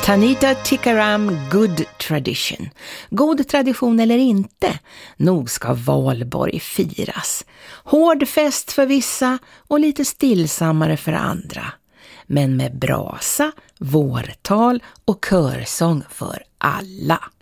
Tanita Tikaram, Good Tradition. God tradition eller inte, nog ska Valborg firas. Hård fest för vissa och lite stillsammare för andra. Men med brasa, vårtal och körsång för alla.